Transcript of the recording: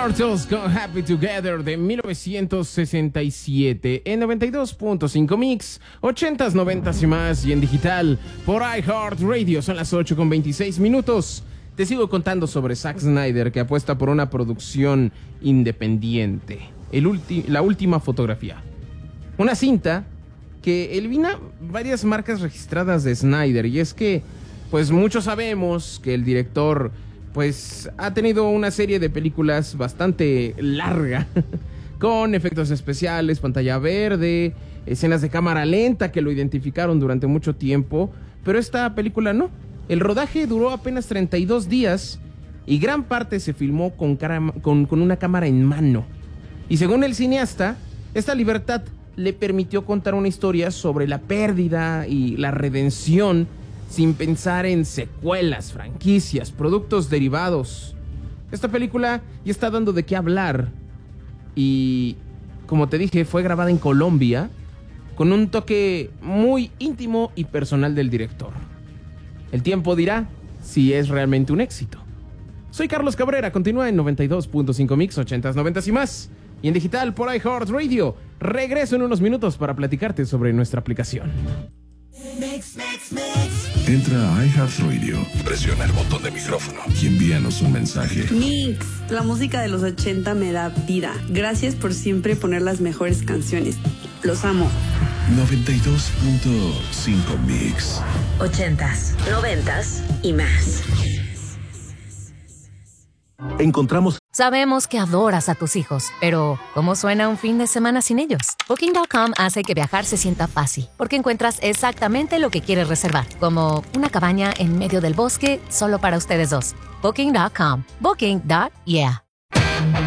Turtles con Happy Together de 1967 en 92.5 Mix, 80s, 90s y más, y en digital por iHeartRadio. Son las 8:26. Te sigo contando sobre Zack Snyder, que apuesta por una producción independiente. La última fotografía. Una cinta que elimina varias marcas registradas de Snyder. Y es que, pues muchos sabemos que el director pues ha tenido una serie de películas bastante larga, con efectos especiales, pantalla verde, escenas de cámara lenta que lo identificaron durante mucho tiempo, pero esta película no. El rodaje duró apenas 32 días y gran parte se filmó con una cámara en mano. Y según el cineasta, esta libertad le permitió contar una historia sobre la pérdida y la redención sin pensar en secuelas, franquicias, productos derivados. Esta película ya está dando de qué hablar y, como te dije, fue grabada en Colombia con un toque muy íntimo y personal del director. El tiempo dirá si es realmente un éxito. Soy Carlos Cabrera, continúa en 92.5 Mix, 80s, 90s y más, y en digital por iHeartRadio. Regreso en unos minutos para platicarte sobre nuestra aplicación. Entra a iHeartRadio, presiona el botón de micrófono y envíanos un mensaje. Mix, la música de los 80 me da vida. Gracias por siempre poner las mejores canciones. Los amo. 92.5 Mix. 80s, 90s y más. Encontramos. Sabemos que adoras a tus hijos, pero ¿cómo suena un fin de semana sin ellos? Booking.com hace que viajar se sienta fácil, porque encuentras exactamente lo que quieres reservar, como una cabaña en medio del bosque solo para ustedes dos. Booking.com. Booking.yeah.